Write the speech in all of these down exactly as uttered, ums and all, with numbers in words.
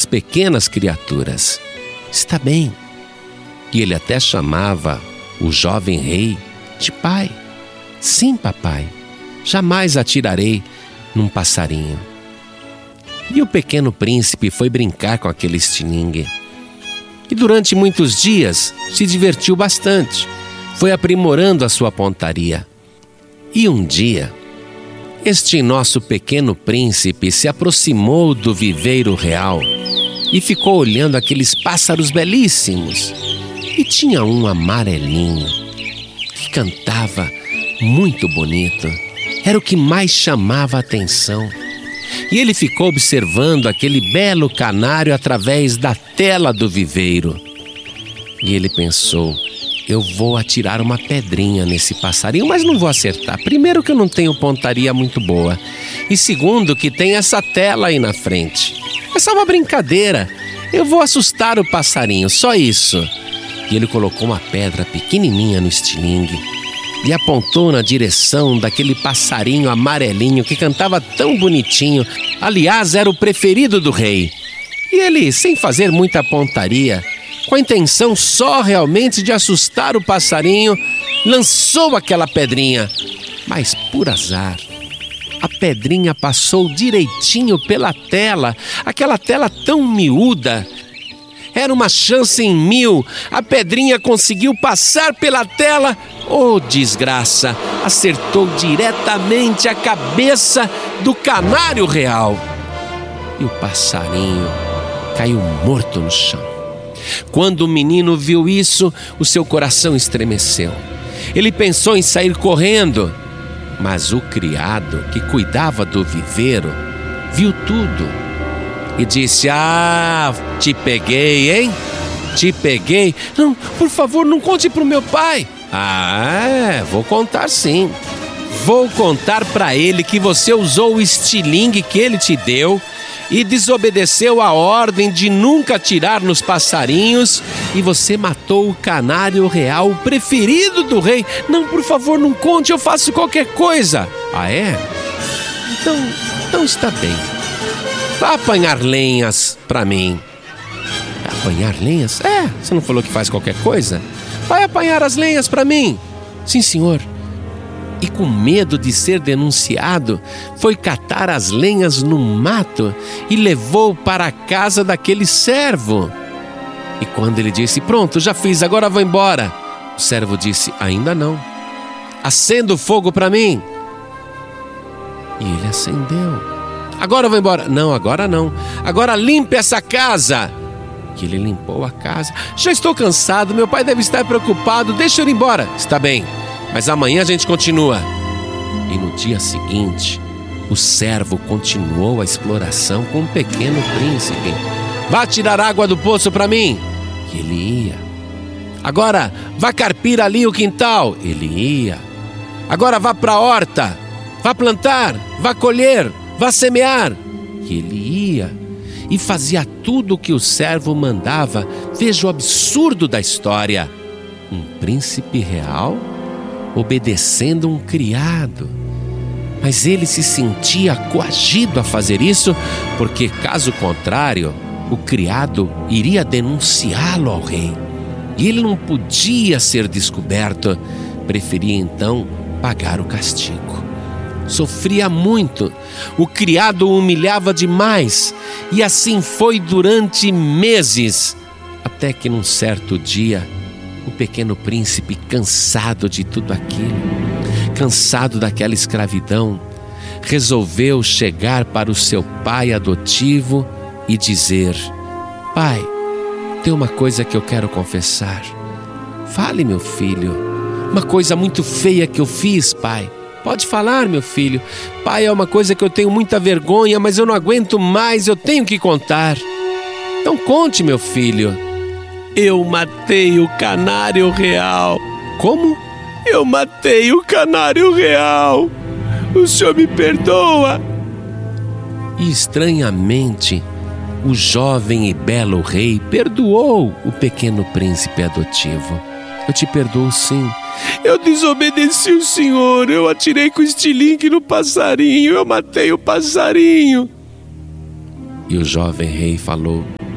pequenas criaturas. Está bem. E ele até chamava o jovem rei de pai. Sim, papai, jamais atirarei num passarinho. E o pequeno príncipe foi brincar com aquele estilingue. E durante muitos dias se divertiu bastante. Foi aprimorando a sua pontaria. E um dia, este nosso pequeno príncipe se aproximou do viveiro real e ficou olhando aqueles pássaros belíssimos. E tinha um amarelinho que cantava muito bonito. Era o que mais chamava a atenção. E ele ficou observando aquele belo canário através da tela do viveiro. E ele pensou: eu vou atirar uma pedrinha nesse passarinho, mas não vou acertar. Primeiro que eu não tenho pontaria muito boa. E segundo que tem essa tela aí na frente. É só uma brincadeira. Eu vou assustar o passarinho, só isso. E ele colocou uma pedra pequenininha no estilingue e apontou na direção daquele passarinho amarelinho que cantava tão bonitinho. Aliás, era o preferido do rei. E ele, sem fazer muita pontaria, com a intenção só realmente de assustar o passarinho, lançou aquela pedrinha. Mas, por azar, a pedrinha passou direitinho pela tela, aquela tela tão miúda. Era uma chance em mil. A pedrinha conseguiu passar pela tela. Oh, desgraça! Acertou diretamente a cabeça do canário real. E o passarinho caiu morto no chão. Quando o menino viu isso, o seu coração estremeceu. Ele pensou em sair correndo, mas o criado que cuidava do viveiro viu tudo e disse: ah, te peguei, hein? Te peguei. Não, por favor, não conte pro meu pai. Ah, é, vou contar sim. Vou contar pra ele que você usou o estilingue que ele te deu e desobedeceu a ordem de nunca atirar nos passarinhos, e você matou o canário real, o preferido do rei. Não, por favor, não conte, eu faço qualquer coisa. Ah, é? Então, então está bem. Vá apanhar lenhas pra mim. Apanhar lenhas? É, você não falou que faz qualquer coisa? Vai apanhar as lenhas pra mim. Sim, senhor. E com medo de ser denunciado, foi catar as lenhas no mato e levou para a casa daquele servo. E quando ele disse: pronto, já fiz, agora vou embora, o servo disse: ainda não. Acenda o fogo para mim. E ele acendeu. Agora eu vou embora. Não, agora não. Agora limpe essa casa. E ele limpou a casa. Já estou cansado, meu pai deve estar preocupado, deixa eu ir embora. Está bem, mas amanhã a gente continua. E no dia seguinte, o servo continuou a exploração com o pequeno príncipe. Vá tirar água do poço para mim. E ele ia. Agora, vá carpir ali o quintal. Ele ia. Agora vá para a horta. Vá plantar, vá colher, vá semear. E ele ia. E fazia tudo o que o servo mandava. Veja o absurdo da história. Um príncipe real obedecendo um criado. Mas ele se sentia coagido a fazer isso, porque caso contrário, o criado iria denunciá-lo ao rei. E ele não podia ser descoberto. Preferia então pagar o castigo. Sofria muito, o criado o humilhava demais, e assim foi durante meses, até que num certo dia, o pequeno príncipe, cansado de tudo aquilo, cansado daquela escravidão, resolveu chegar para o seu pai adotivo e dizer: pai, tem uma coisa que eu quero confessar. Fale, meu filho, uma coisa muito feia que eu fiz, pai. Pode falar, meu filho. Pai, é uma coisa que eu tenho muita vergonha, mas eu não aguento mais, eu tenho que contar. Então conte, meu filho. Eu matei o canário real. Como? Eu matei o canário real. O senhor me perdoa? E estranhamente, o jovem e belo rei perdoou o pequeno príncipe adotivo. Eu te perdoo, sim. Eu desobedeci o senhor, eu atirei com estilingue no passarinho, eu matei o passarinho. E o jovem rei falou: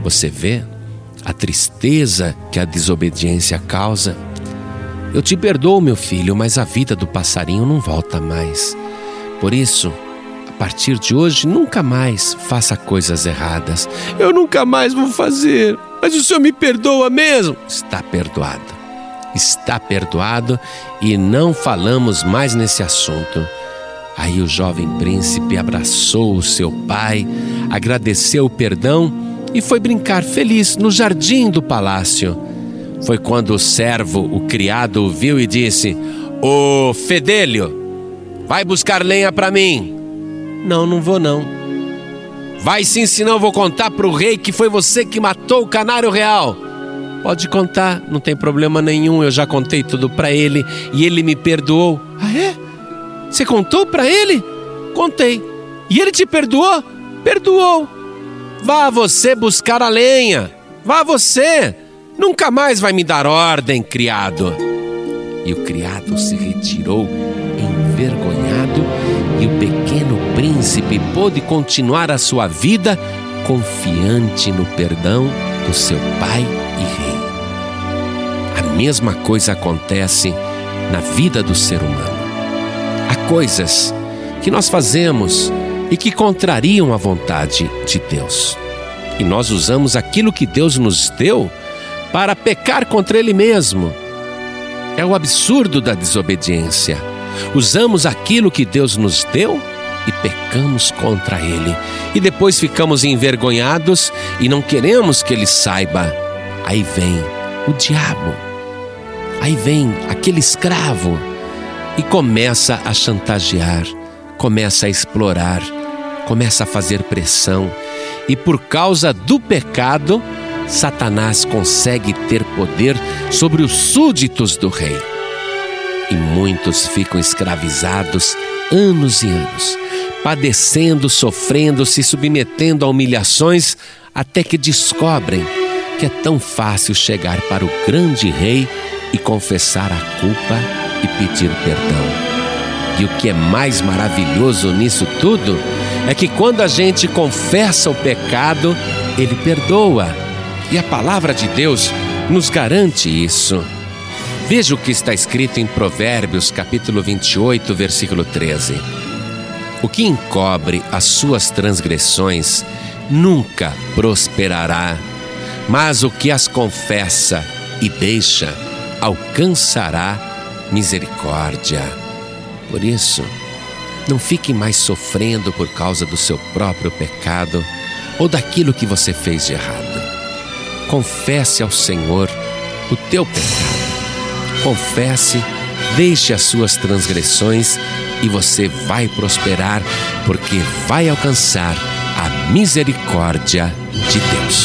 Você vê a tristeza que a desobediência causa? Eu te perdoo, meu filho, mas a vida do passarinho não volta mais. Por isso, a partir de hoje, nunca mais faça coisas erradas. Eu nunca mais vou fazer. Mas o senhor me perdoa mesmo? Está perdoado. Está perdoado e não falamos mais nesse assunto. Aí o jovem príncipe abraçou o seu pai, agradeceu o perdão e foi brincar feliz no jardim do palácio. Foi quando o servo, o criado, o viu e disse: Ô Fedélio, vai buscar lenha para mim. Não, não vou não. Vai sim, senão eu vou contar para o rei que foi você que matou o canário real. Pode contar, não tem problema nenhum, eu já contei tudo para ele e ele me perdoou. Ah, é? Você contou para ele? Contei. E ele te perdoou? Perdoou. Vá você buscar a lenha. Vá você. Nunca mais vai me dar ordem, criado. E o criado se retirou envergonhado e o pequeno príncipe pôde continuar a sua vida confiante no perdão do seu pai e rei. A mesma coisa acontece na vida do ser humano. Há coisas que nós fazemos e que contrariam a vontade de Deus. E nós usamos aquilo que Deus nos deu para pecar contra Ele mesmo. É o absurdo da desobediência. Usamos aquilo que Deus nos deu e pecamos contra Ele. E depois ficamos envergonhados e não queremos que Ele saiba. Aí vem o diabo. Aí vem aquele escravo e começa a chantagear, começa a explorar, começa a fazer pressão. E por causa do pecado, Satanás consegue ter poder sobre os súditos do rei. E muitos ficam escravizados anos e anos, padecendo, sofrendo, se submetendo a humilhações, até que descobrem que é tão fácil chegar para o grande rei e confessar a culpa e pedir perdão. E o que é mais maravilhoso nisso tudo é que quando a gente confessa o pecado, Ele perdoa. E a palavra de Deus nos garante isso. Veja o que está escrito em Provérbios, capítulo vinte e oito, versículo treze. O que encobre as suas transgressões nunca prosperará, mas o que as confessa e deixa alcançará misericórdia. Por isso, não fique mais sofrendo por causa do seu próprio pecado ou daquilo que você fez de errado. Confesse ao Senhor o teu pecado. Confesse, deixe as suas transgressões e você vai prosperar, porque vai alcançar a misericórdia de Deus.